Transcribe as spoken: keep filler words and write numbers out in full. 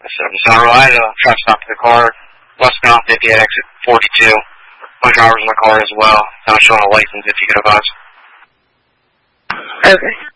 I said, I'm sorry, I had a traffic stop to the car, westbound fifty at exit forty-two. My driver's in my car as well. I'm showing a license if you could advise. Okay.